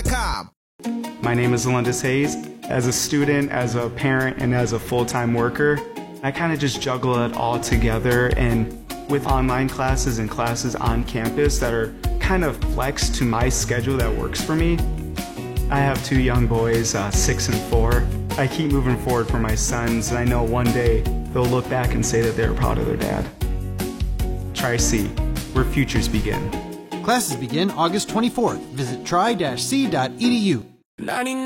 try.com. My name is Alundis Hayes. As a student, as a parent, and as a full-time worker, I kind of just juggle it all together, and with online classes and classes on campus that are kind of flexed to my schedule that works for me. I have two young boys, 6 and 4. I keep moving forward for my sons, and I know one day they'll look back and say that they're proud of their dad. Tri-C, where futures begin. Classes begin August 24th. Visit tri-c.edu.